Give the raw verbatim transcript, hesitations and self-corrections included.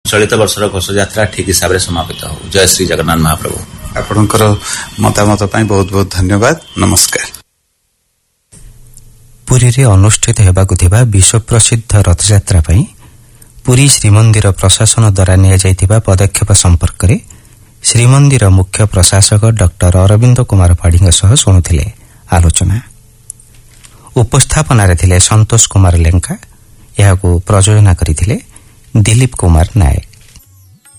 चलित वर्षर घोषयात्रा ठीक हिसाब से समापित हो। जय श्री जगन्नाथ महाप्रभु। आपणकर मतामत पाई बहुत बहुत धन्यवाद। नमस्कार। पुरी रे अनुष्ठित हेबाकु थिबा विश्व प्रसिद्ध रथयात्रा पई पुरी श्रीमंदिर प्रशासन द्वारा निया जाइथिबा पदक्षेप संपर्क रे श्रीमंदिर मुख्य प्रशासक डॉक्टर अरविंद कुमार पाढ़ीଙ୍କ सह शुणुथिले आलोचना। उपस्थापन थिले संतोष कुमार लेंका, यहाकू प्रयोजना करथिले दिलीप कुमार नायक।